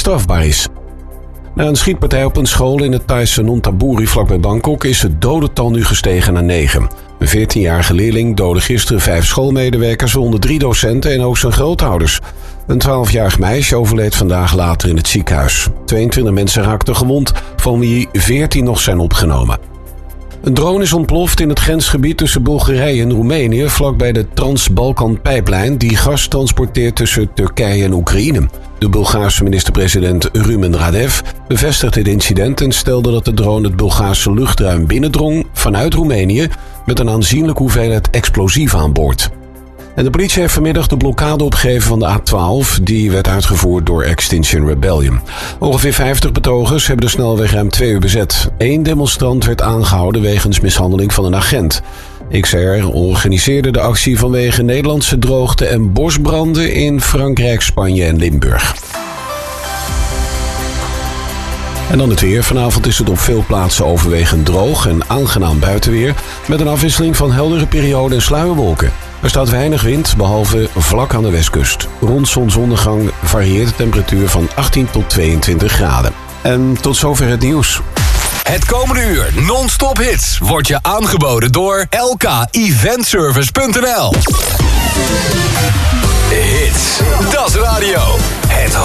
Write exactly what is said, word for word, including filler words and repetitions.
strafbaar is. Na een schietpartij op een school in het Thaise Nonthaburi vlakbij Bangkok is het dodental nu gestegen naar negen. Een veertienjarige leerling doodde gisteren vijf schoolmedewerkers, waaronder drie docenten en ook zijn grootouders. Een twaalfjarig meisje overleed vandaag later in het ziekenhuis. tweeëntwintig mensen raakten gewond, van wie veertien nog zijn opgenomen. Een drone is ontploft in het grensgebied tussen Bulgarije en Roemenië, vlakbij de Trans-Balkan-pijplijn die gas transporteert tussen Turkije en Oekraïne. De Bulgaarse minister-president Rumen Radev bevestigde het incident en stelde dat de drone het Bulgaarse luchtruim binnendrong vanuit Roemenië met een aanzienlijke hoeveelheid explosieven aan boord. En de politie heeft vanmiddag de blokkade opgegeven van de A twaalf. Die werd uitgevoerd door Extinction Rebellion. Ongeveer vijftig betogers hebben de snelweg ruim twee uur bezet. Eén demonstrant werd aangehouden wegens mishandeling van een agent. X R organiseerde de actie vanwege Nederlandse droogte en bosbranden in Frankrijk, Spanje en Limburg. En dan het weer. Vanavond is het op veel plaatsen overwegend droog en aangenaam buitenweer, met een afwisseling van heldere perioden en sluierwolken. Er staat weinig wind, behalve vlak aan de westkust. Rond zonsondergang varieert de temperatuur van achttien tot tweeëntwintig graden. En tot zover het nieuws. Het komende uur non-stop hits wordt je aangeboden door L K Event Service punt n l. Hits, dat is radio. Het